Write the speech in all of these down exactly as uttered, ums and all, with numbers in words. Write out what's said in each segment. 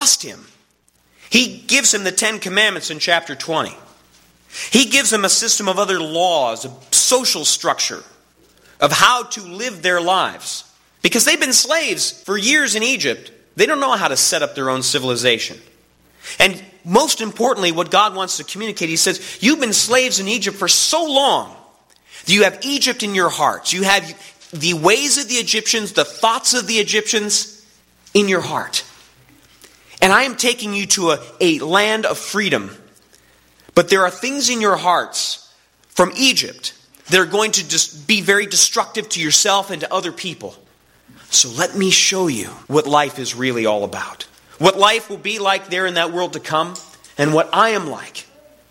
trust him. He gives him the Ten Commandments in chapter twenty. He gives them a system of other laws, a social structure of how to live their lives. Because they've been slaves for years in Egypt, they don't know how to set up their own civilization. And most importantly, what God wants to communicate, he says, you've been slaves in Egypt for so long that you have Egypt in your hearts. You have the ways of the Egyptians, the thoughts of the Egyptians in your heart. And I am taking you to a, a land of freedom. But there are things in your hearts from Egypt that are going to just be very destructive to yourself and to other people. So let me show you what life is really all about. What life will be like there in that world to come, and what I am like.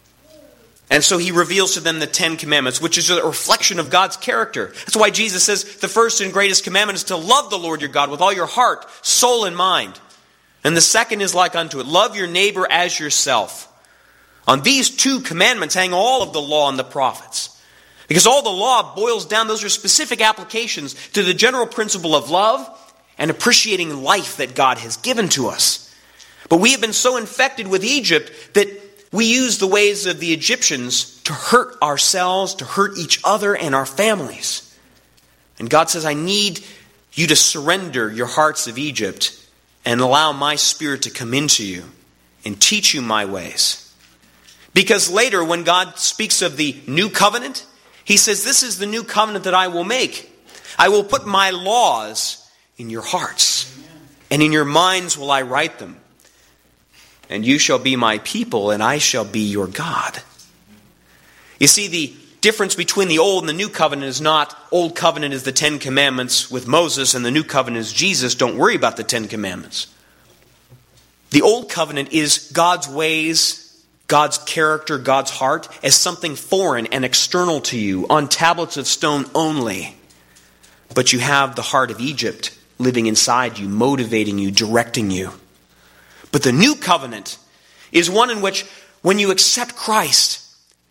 And so he reveals to them the Ten Commandments, which is a reflection of God's character. That's why Jesus says the first and greatest commandment is to love the Lord your God with all your heart, soul, and mind. And the second is like unto it, love your neighbor as yourself. On these two commandments hang all of the law and the prophets. Because all the law boils down, those are specific applications to the general principle of love and appreciating life that God has given to us. But we have been so infected with Egypt that we use the ways of the Egyptians to hurt ourselves, to hurt each other and our families. And God says, I need you to surrender your hearts of Egypt and allow my Spirit to come into you and teach you my ways. Because later, when God speaks of the new covenant, he says, this is the new covenant that I will make. I will put my laws in your hearts, and in your minds will I write them. And you shall be my people, and I shall be your God. You see, the difference between the old and the new covenant is not, old covenant is the Ten Commandments with Moses, and the new covenant is Jesus. Don't worry about the Ten Commandments. The old covenant is God's ways, God's character, God's heart, as something foreign and external to you, on tablets of stone only. But you have the heart of Egypt living inside you, motivating you, directing you. But the new covenant is one in which, when you accept Christ,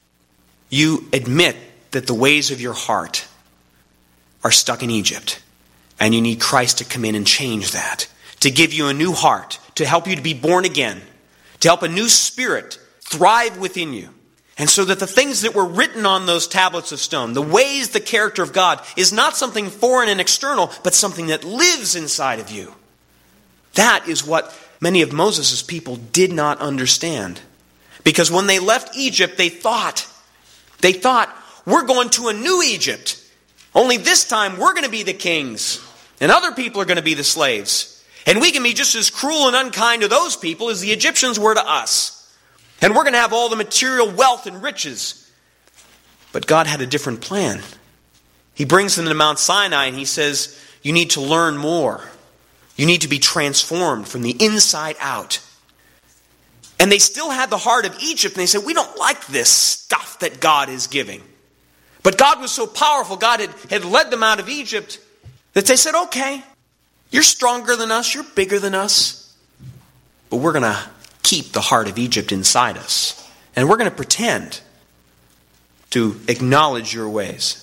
you admit that the ways of your heart are stuck in Egypt. And you need Christ to come in and change that. To give you a new heart, to help you to be born again, to help a new spirit thrive within you. And so that the things that were written on those tablets of stone, the ways, the character of God, is not something foreign and external, but something that lives inside of you. That is what many of Moses' people did not understand. Because when they left Egypt, they thought, they thought, we're going to a new Egypt. Only this time we're going to be the kings, and other people are going to be the slaves. And we can be just as cruel and unkind to those people as the Egyptians were to us. And we're going to have all the material wealth and riches. But God had a different plan. He brings them to Mount Sinai and he says, you need to learn more. You need to be transformed from the inside out. And they still had the heart of Egypt, and they said, we don't like this stuff that God is giving. But God was so powerful, God had, had led them out of Egypt, that they said, okay, you're stronger than us, you're bigger than us, but we're going to keep the heart of Egypt inside us. And we're going to pretend to acknowledge your ways.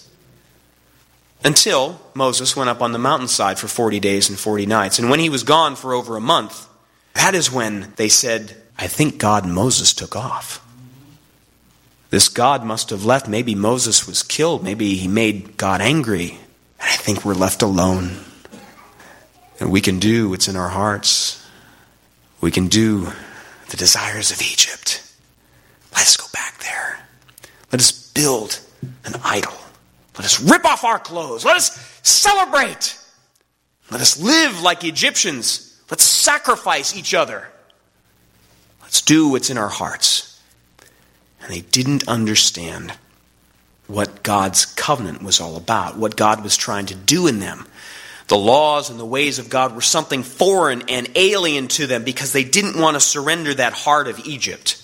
Until Moses went up on the mountainside for forty days and forty nights. And when he was gone for over a month, that is when they said, I think God and Moses took off. This God must have left. Maybe Moses was killed. Maybe he made God angry. And I think we're left alone. And we can do what's in our hearts. We can do the desires of Egypt. Let us go back there. Let us build an idol. Let us rip off our clothes. Let us celebrate. Let us live like Egyptians. Let's sacrifice each other. Let's do what's in our hearts. And they didn't understand what God's covenant was all about, what God was trying to do in them. The laws and the ways of God were something foreign and alien to them because they didn't want to surrender that heart of Egypt.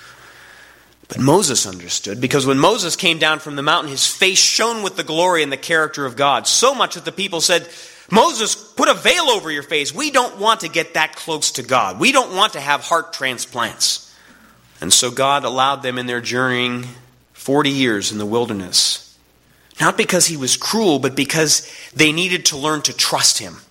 But Moses understood, because when Moses came down from the mountain, his face shone with the glory and the character of God, so much that the people said, Moses, put a veil over your face. We don't want to get that close to God. We don't want to have heart transplants. And so God allowed them in their journeying forty years in the wilderness. Not because he was cruel, but because they needed to learn to trust him.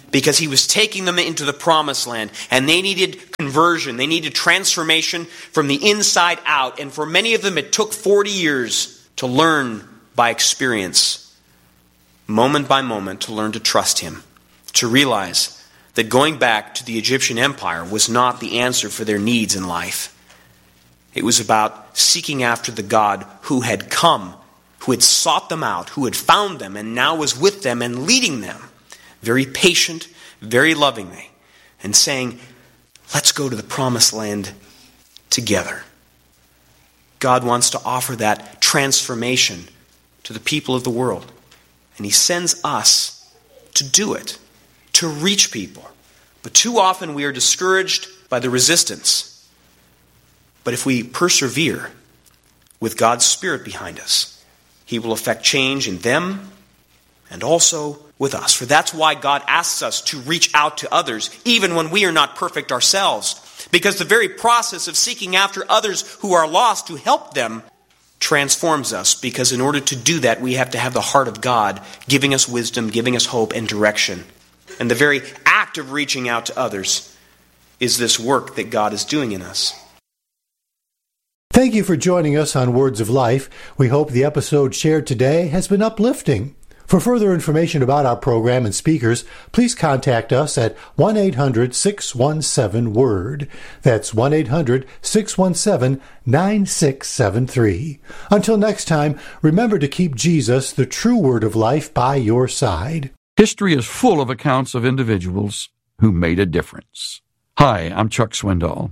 because he was taking them into the promised land, and they needed conversion. They needed transformation from the inside out. And for many of them, it took forty years to learn by experience, moment by moment, to learn to trust him, to realize that going back to the Egyptian empire was not the answer for their needs in life. It was about seeking after the God who had come, who had sought them out, who had found them, and now was with them and leading them, very patient, very lovingly, and saying, let's go to the promised land together. God wants to offer that transformation to the people of the world. And he sends us to do it, to reach people. But too often we are discouraged by the resistance. But if we persevere with God's Spirit behind us, he will effect change in them and also with us. For that's why God asks us to reach out to others, even when we are not perfect ourselves. Because the very process of seeking after others who are lost to help them transforms us. Because in order to do that, we have to have the heart of God giving us wisdom, giving us hope and direction. And the very act of reaching out to others is this work that God is doing in us. Thank you for joining us on Words of Life. We hope the episode shared today has been uplifting. For further information about our program and speakers, please contact us at one eight hundred six one seven WORD. That's one eight hundred six one seven nine six seven three. Until next time, remember to keep Jesus, the true Word of Life, by your side. History is full of accounts of individuals who made a difference. Hi, I'm Chuck Swindoll.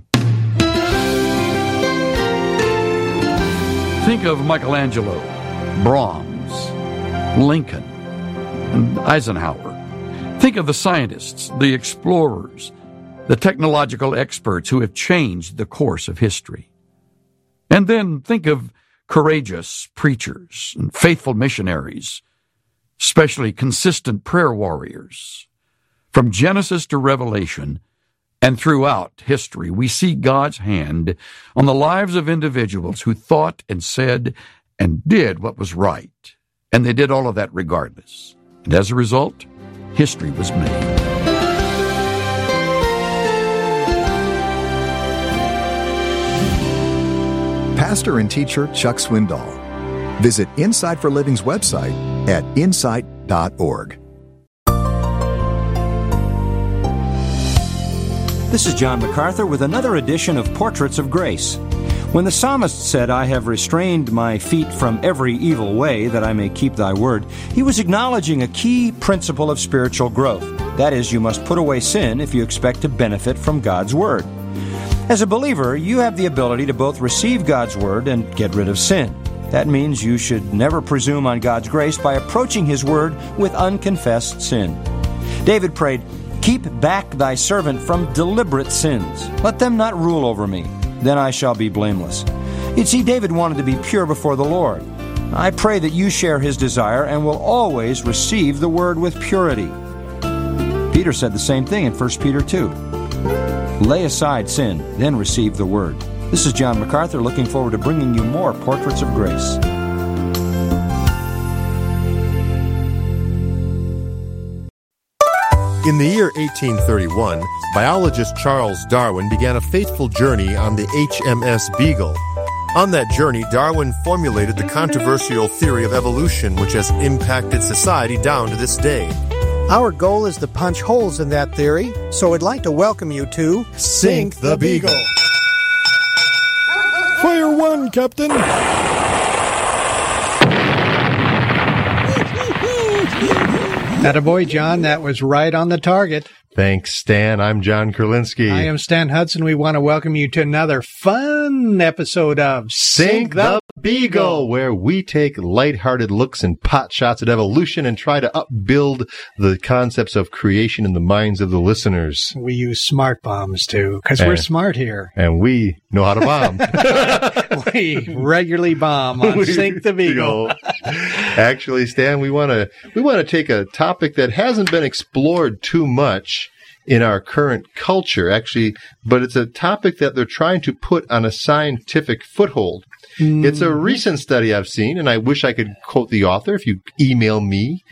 Think of Michelangelo, Brahms, Lincoln, and Eisenhower. Think of the scientists, the explorers, the technological experts who have changed the course of history. And then think of courageous preachers and faithful missionaries, especially consistent prayer warriors. From Genesis to Revelation, and throughout history, we see God's hand on the lives of individuals who thought and said and did what was right. And they did all of that regardless. And as a result, history was made. Pastor and teacher Chuck Swindoll. Visit Insight for Living's website at insight dot org. This is John MacArthur with another edition of Portraits of Grace. When the psalmist said, I have restrained my feet from every evil way that I may keep thy word, he was acknowledging a key principle of spiritual growth. That is, you must put away sin if you expect to benefit from God's word. As a believer, you have the ability to both receive God's word and get rid of sin. That means you should never presume on God's grace by approaching his word with unconfessed sin. David prayed, Keep back thy servant from deliberate sins. Let them not rule over me. Then I shall be blameless. You see, David wanted to be pure before the Lord. I pray that you share his desire and will always receive the word with purity. Peter said the same thing in First Peter two. Lay aside sin, then receive the word. This is John MacArthur looking forward to bringing you more Portraits of Grace. In the year eighteen thirty-one, biologist Charles Darwin began a fateful journey on the H M S Beagle. On that journey, Darwin formulated the controversial theory of evolution, which has impacted society down to this day. Our goal is to punch holes in that theory, so I'd like to welcome you to Sink the Beagle. Fire one, Captain! Attaboy, John. That was right on the target. Thanks, Stan. I'm John Kurlinski. I am Stan Hudson. We want to welcome you to another fun episode of Sink the Beagle, where we take lighthearted looks and pot shots at evolution and try to upbuild the concepts of creation in the minds of the listeners. We use smart bombs, too, because we're smart here. And we know how to bomb. We regularly bomb on Sink the Beagle. Actually, Stan, we want to we want to take a topic that hasn't been explored too much in our current culture, actually, but it's a topic that they're trying to put on a scientific foothold. Mm-hmm. It's a recent study I've seen, and I wish I could quote the author if you email me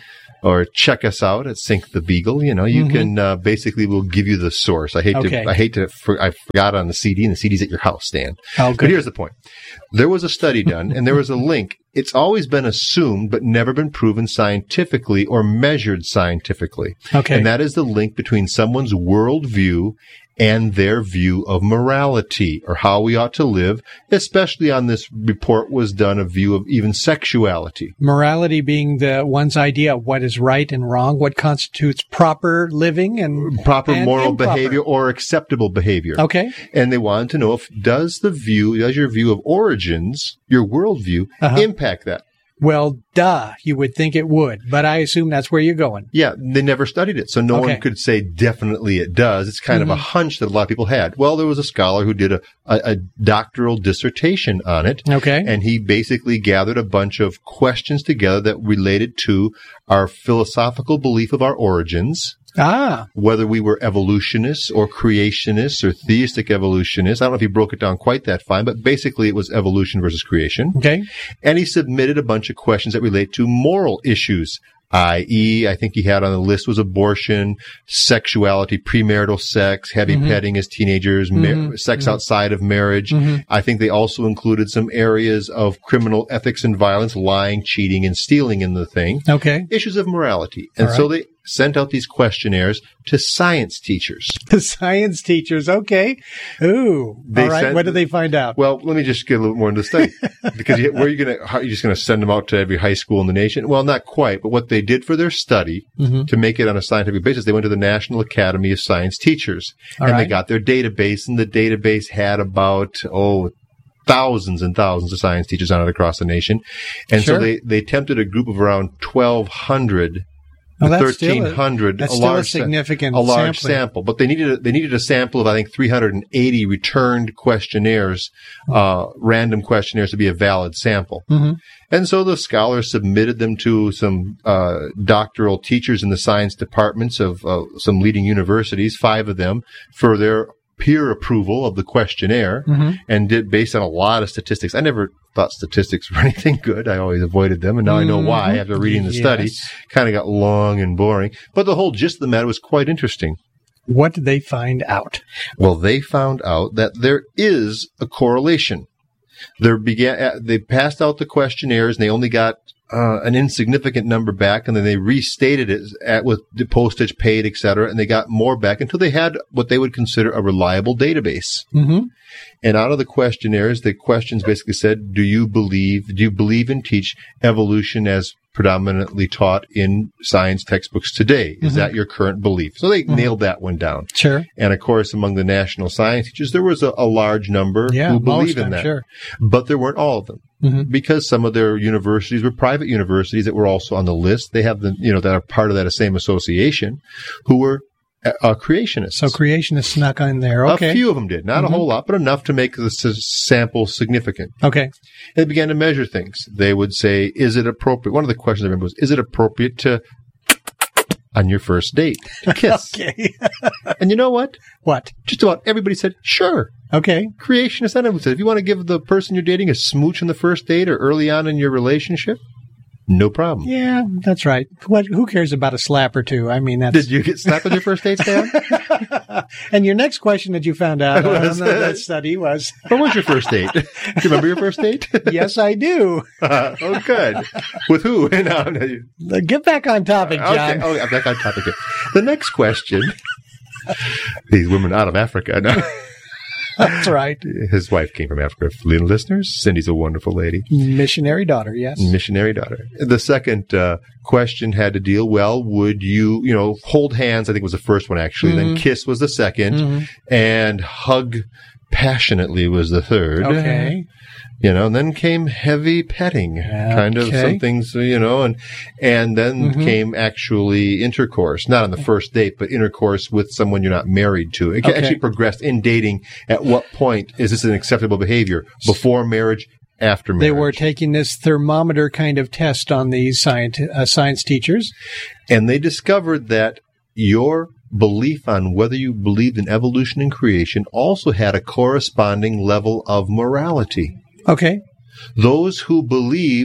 or check us out at Sink the Beagle. You know, you Mm-hmm. can uh, basically we'll give you the source. I hate Okay. to I hate to for, I forgot on the C D, and the C D's at your house, Stan. Oh, But good. here's the point: there was a study done, and there was a link. It's always been assumed, but never been proven scientifically or measured scientifically. Okay. And that is the link between someone's worldview and their view of morality, or how we ought to live, especially on this report was done a view of even sexuality. Morality being the one's idea of what is right and wrong, what constitutes proper living and Proper and moral improper. behavior or acceptable behavior. Okay. And they wanted to know if does the view, does your view of origins, your worldview, Uh-huh. impact that? Well, duh, you would think it would, but I assume that's where you're going. Yeah, they never studied it, so no Okay. one could say definitely it does. It's kind of a hunch that a lot of people had. Well, there was a scholar who did a, a, a doctoral dissertation on it, Okay. and he basically gathered a bunch of questions together that related to our philosophical belief of our origins, Ah, whether we were evolutionists or creationists or theistic evolutionists. I don't know if he broke it down quite that fine, but basically it was evolution versus creation. okay. And he submitted a bunch of questions that relate to moral issues, that is, I think he had on the list was abortion, sexuality, premarital sex, heavy Mm-hmm. petting as teenagers, mar- sex outside of marriage. Mm-hmm. I think they also included some areas of criminal ethics and violence, lying, cheating, and stealing in the thing. Okay. Issues of morality. And All so they sent out these questionnaires to science teachers. The science teachers. Okay. Ooh. They All right. sent- What did they find out? Well, let me just get a little more into the study. Because you, where are you going to, how are you just going to send them out to every high school in the nation? Well, not quite. But what they did for their study Mm-hmm. to make it on a scientific basis, they went to the National Academy of Science Teachers. All and they right. got their database, and the database had about, oh, thousands and thousands of science teachers on it across the nation. And Sure. so they, they tempted a group of around twelve hundred Well, that's still a- thirteen hundred, that's a still a large sa- significant a large sampling. sample. But they needed a, they needed a sample of I think three hundred eighty returned questionnaires, uh, random questionnaires to be a valid sample. Mm-hmm. And so the scholars submitted them to some uh, doctoral teachers in the science departments of uh, some leading universities, five of them, for their peer approval of the questionnaire, Mm-hmm. and did based on a lot of statistics. I never thought statistics were anything good. I always avoided them, and now I know why after reading the study. Yes. Kind of got long and boring. But the whole gist of the matter was quite interesting. What did they find out? Well, they found out that there is a correlation. There began, uh, they passed out the questionnaires, and they only got uh, an insignificant number back, and then they restated it at, with the postage paid, et cetera, and they got more back until they had what they would consider a reliable database. Mm-hmm. And out of the questionnaires, the questions basically said, do you believe, do you believe and teach evolution as predominantly taught in science textbooks today? Is that your current belief? So they nailed that one down. Sure. And of course, among the national science teachers, there was a, a large number Yeah, who believe most, in I'm that. sure. But there weren't all of them. Mhm. Because some of their universities were private universities that were also on the list. They have the, you know, that are part of that same association who were uh, uh, creationists. So creationists snuck in there. Okay. A few of them did. Not a whole lot, but enough to make the s- sample significant. Okay. They began to measure things. They would say, is it appropriate? One of the questions I remember was, is it appropriate to, on your first date, to kiss? Okay. And you know what? What? Just about everybody said, sure. Okay. Creationist animal said, if you want to give the person you're dating a smooch on the first date or early on in your relationship, no problem. Yeah, that's right. What? Who cares about a slap or two? I mean, that's. Did you get slapped on your first date, Stan? And your next question that you found out on Was- that study was, When was your first date? Do you remember your first date? yes, I do. Oh, good. With who? No, no. Get back on topic, John. Okay. Oh, I'm back on topic here. The next question. These women out of Africa. No. That's right. His wife came from Africa. For little listeners, Cindy's a wonderful lady. Missionary daughter, yes. Missionary daughter. The second uh, question had to deal, well, would you, you know, hold hands, I think was the first one actually, Mm-hmm. then kiss was the 2nd and hug passionately was the third. Okay. You know, and then came heavy petting, kind of Okay. some things, you know, and and then Mm-hmm. came actually intercourse, not on the first date, but intercourse with someone you're not married to. It Okay. actually progressed in dating. At what point is this an acceptable behavior? Before marriage, after marriage? They were taking this thermometer kind of test on these science, uh, science teachers. And they discovered that your belief on whether you believed in evolution and creation also had a corresponding level of morality. Okay. Those who believed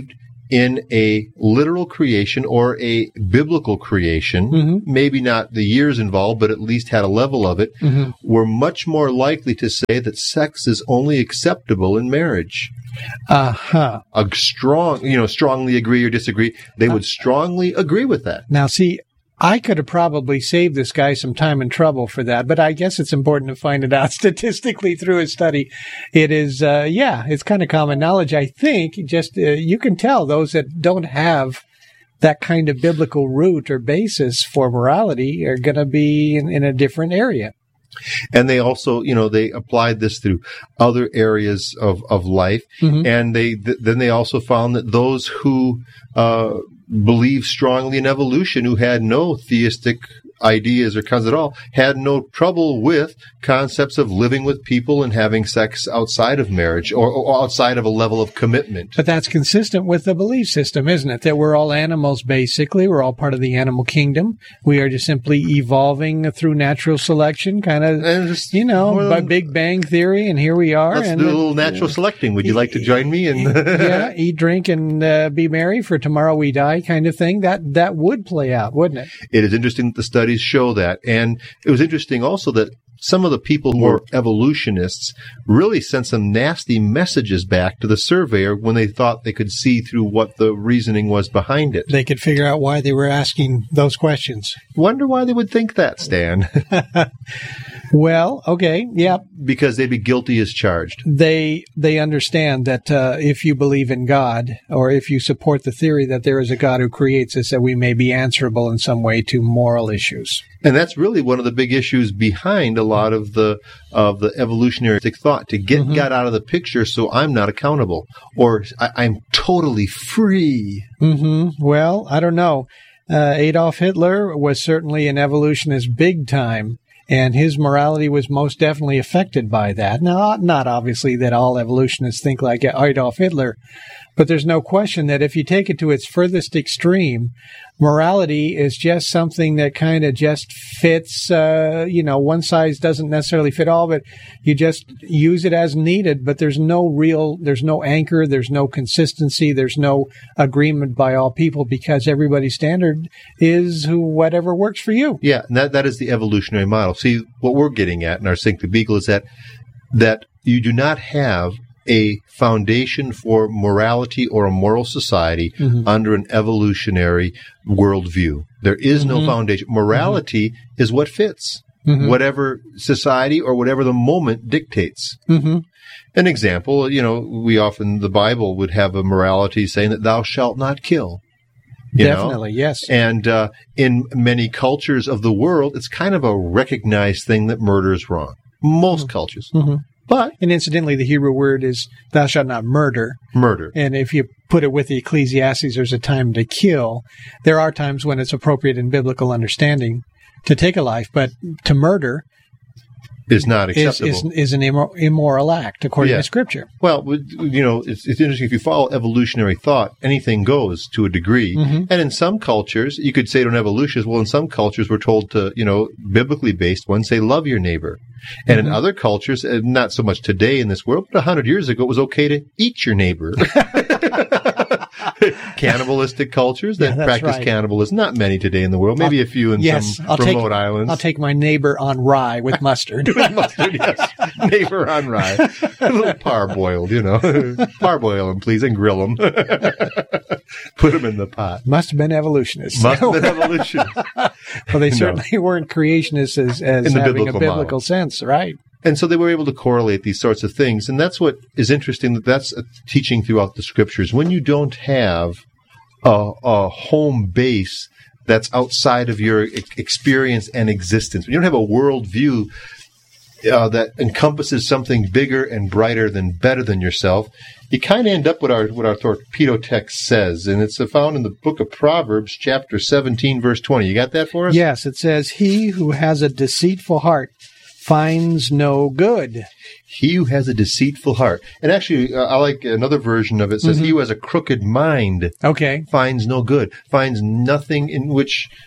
in a literal creation or a biblical creation, mm-hmm. maybe not the years involved, but at least had a level of it, mm-hmm. were much more likely to say that sex is only acceptable in marriage. Uh-huh. A strong, you know, strongly agree or disagree. They would strongly agree with that. Now, see, I could have probably saved this guy some time and trouble for that, but I guess it's important to find it out statistically through his study. It is, uh, yeah, it's kind of common knowledge. I think just, uh, you can tell those that don't have that kind of biblical root or basis for morality are going to be in, in a different area. And they also, you know, they applied this through other areas of, of life. Mm-hmm. And they, th- then they also found that those who, uh, believe strongly in evolution, who had no theistic ideas or concepts at all, had no trouble with concepts of living with people and having sex outside of marriage or, or outside of a level of commitment. But that's consistent with the belief system, isn't it? That we're all animals, basically. We're all part of the animal kingdom. We are just simply evolving through natural selection, kind of, just, you know, well, by Big Bang Theory, and here we are. Let's and do a little natural uh, selecting. Would you like to join me? And yeah, eat, drink, and uh, be merry, for tomorrow we die kind of thing. That, that would play out, wouldn't it? It is interesting that the study show that. And it was interesting also that some of the people who were evolutionists really sent some nasty messages back to the surveyor when they thought they could see through what the reasoning was behind it. They could figure out why they were asking those questions. Wonder why they would think that, Stan. Well, okay, yeah. Because they'd be guilty as charged. They they understand that uh, if you believe in God, or if you support the theory that there is a God who creates us, that we may be answerable in some way to moral issues. And that's really one of the big issues behind a lot of the of the evolutionary thought, to get mm-hmm. God out of the picture so I'm not accountable, or I, I'm totally free. Mm-hmm. Well, I don't know. Uh, Adolf Hitler was certainly an evolutionist big time. And his morality was most definitely affected by that. Now, not obviously that all evolutionists think like Adolf Hitler, but there's no question that if you take it to its furthest extreme, morality is just something that kind of just fits, uh, you know, one size doesn't necessarily fit all, but you just use it as needed, but there's no real, there's no anchor, there's no consistency, there's no agreement by all people, because everybody's standard is who, whatever works for you. Yeah, and that, that is the evolutionary model. See, what we're getting at in our Sink the Beagle is that, that you do not have a foundation for morality or a moral society mm-hmm. under an evolutionary worldview. There is mm-hmm. no foundation. Morality mm-hmm. is what fits mm-hmm. whatever society or whatever the moment dictates. Mm-hmm. An example, you know, we often, the Bible would have a morality saying that thou shalt not kill. You Definitely, know? yes. And uh, in many cultures of the world, it's kind of a recognized thing that murder is wrong. Most mm-hmm. cultures. Mm-hmm. But, and incidentally, the Hebrew word is thou shalt not murder. Murder. And if you put it with the Ecclesiastes, there's a time to kill. There are times when it's appropriate in biblical understanding to take a life, but to murder is not acceptable. Is, is, is an immor- immoral act, according yeah. to Scripture. Well, you know, it's, it's interesting. If you follow evolutionary thought, anything goes to a degree. Mm-hmm. And in some cultures, you could say to an evolutionist, well, in some cultures, we're told to, you know, biblically based ones, say, love your neighbor. And mm-hmm. in other cultures, not so much today in this world, but a hundred years ago, it was okay to eat your neighbor. Cannibalistic cultures that yeah, practice right. cannibalism. Not many today in the world. Maybe I'll, a few in yes, some I'll remote take, islands. I'll take my neighbor on rye with mustard. With mustard, yes. Neighbor on rye. A little parboiled, you know. Parboil them, please, and grill them. Put them in the pot. Must have been evolutionists. Must have been evolutionists. Well, they certainly no. weren't creationists as, as in the having biblical a biblical model. sense, right? And so they were able to correlate these sorts of things. And that's what is interesting, that that's a teaching throughout the Scriptures. When you don't have a, a home base that's outside of your experience and existence, when you don't have a worldview uh, that encompasses something bigger and brighter than better than yourself, you kind of end up with our what our torpedo text says. And it's found in the book of Proverbs, chapter seventeen, verse twenty. You got that for us? Yes, it says, he who has a deceitful heart finds no good. He who has a deceitful heart. And actually, uh, I like another version of it. It says, mm-hmm. he who has a crooked mind okay. finds no good, finds nothing in which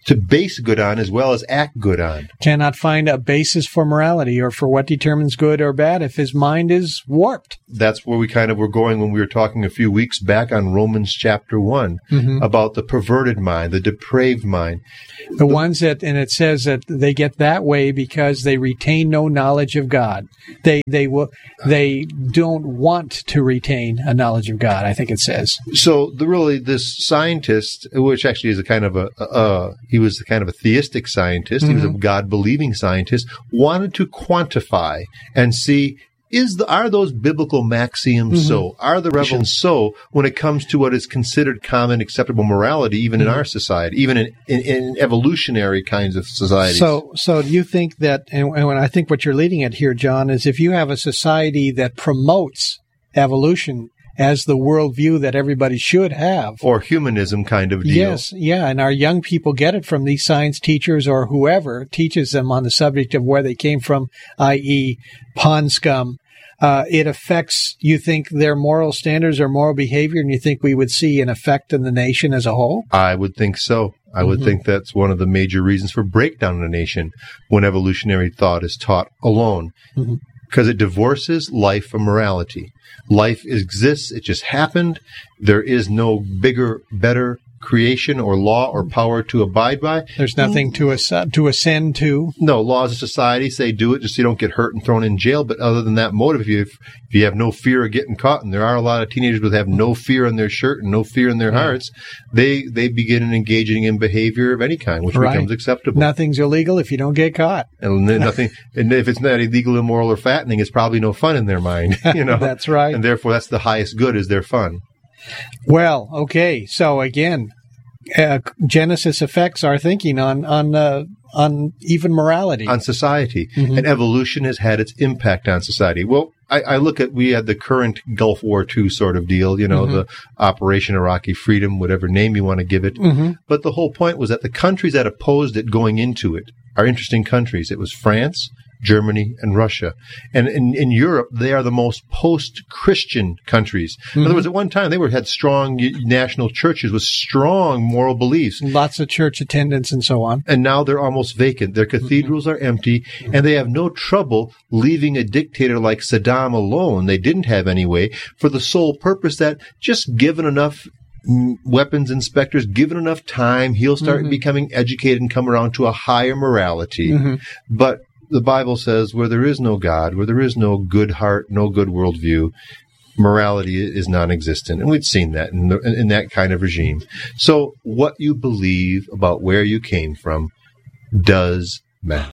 to base good on as well as act good on. Cannot find a basis for morality or for what determines good or bad if his mind is warped. That's where we kind of were going when we were talking a few weeks back on Romans chapter one Mm-hmm. about the perverted mind, the depraved mind. The ones that, and it says that they get that way because they retain no knowledge of God. They they will they don't want to retain a knowledge of God, I think it says. So the really this scientist, which actually is a kind of a uh, he was a kind of a theistic scientist, mm-hmm. he was a God-believing scientist, wanted to quantify and see. Is the, are those biblical maxioms mm-hmm. so? Are the revelations so when it comes to what is considered common, acceptable morality, even mm-hmm. in our society, even in, in, in evolutionary kinds of societies? So, so do you think that, and, and I think what you're leading at here, John, is if you have a society that promotes evolution as the worldview that everybody should have. Or humanism kind of deal. Yes, yeah, and our young people get it from these science teachers or whoever teaches them on the subject of where they came from, that is pond scum. Uh, it affects, you think, their moral standards or moral behavior, and you think we would see an effect in the nation as a whole? I would think so. I would mm-hmm. think that's one of the major reasons for breakdown in a nation when evolutionary thought is taught alone. Mm-hmm. Because it divorces life from morality. Life exists. It just happened. There is no bigger, better creation or law or power to abide by. There's nothing to ass- to ascend to. No, laws of society say do it just so you don't get hurt and thrown in jail. But other than that motive, if you, if you have no fear of getting caught, and there are a lot of teenagers who have no fear in their shirt and no fear in their yeah. hearts, they, they begin engaging in behavior of any kind, which right. becomes acceptable. Nothing's illegal if you don't get caught. And then nothing, and if it's not illegal, immoral, or fattening, it's probably no fun in their mind. You know, that's right. And therefore, that's the highest good is their fun. Well, okay. So again, uh, Genesis affects our thinking on on uh, on even morality, on society, mm-hmm. and evolution has had its impact on society. Well, I, I look at we had the current Gulf War Two sort of deal, you know, mm-hmm. the Operation Iraqi Freedom, whatever name you want to give it. Mm-hmm. But the whole point was that the countries that opposed it going into it are interesting countries. It was France, Germany, and Russia. And in, in Europe, they are the most post-Christian countries. Mm-hmm. In other words, at one time, they were had strong national churches with strong moral beliefs. Lots of church attendance and so on. And now they're almost vacant. Their cathedrals mm-hmm. are empty, and they have no trouble leaving a dictator like Saddam alone. They didn't have anyway, for the sole purpose that just given enough weapons inspectors, given enough time, he'll start mm-hmm. becoming educated and come around to a higher morality. Mm-hmm. But the Bible says where there is no God, where there is no good heart, no good worldview, morality is non-existent. And we've seen that in, the, in that kind of regime. So what you believe about where you came from does matter.